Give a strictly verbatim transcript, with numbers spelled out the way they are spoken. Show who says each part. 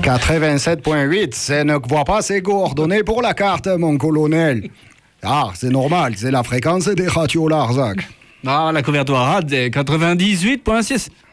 Speaker 1: quatre-vingt-sept virgule huit, c'est ne voit pas ses coordonnées pour la carte, mon colonel. Ah, c'est normal, c'est la fréquence des radios Larzac.
Speaker 2: Ah, la couverture rad est quatre-vingt-dix-huit virgule six.